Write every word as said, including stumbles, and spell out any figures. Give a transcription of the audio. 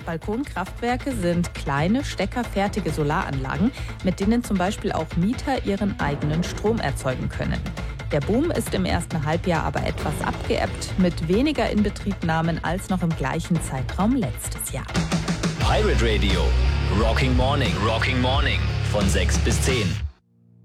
Balkonkraftwerke sind kleine, steckerfertige Solaranlagen, mit denen zum Beispiel auch Mieter ihren eigenen Strom erzeugen können. Der Boom ist im ersten Halbjahr aber etwas abgeebbt, mit weniger Inbetriebnahmen als noch im gleichen Zeitraum letztes Jahr. Pirate Radio, Rocking Morning, Rocking Morning von sechs bis zehn.